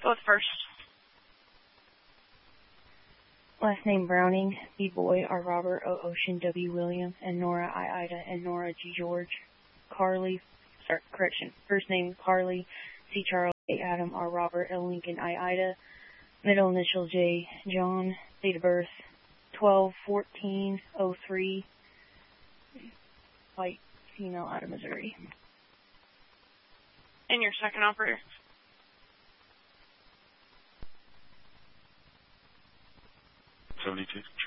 Go with first. Last name Browning, B. Boy, R. Robert, O. Ocean, W. William, and Nora, I. Ida, and Nora, G. George. First name Carly, C. Charles, A. Adam, R. Robert, L. Lincoln, I. Ida. Middle initial J. John. Date of birth 12/14/03. White, female, out of Missouri. And your second operator? $72.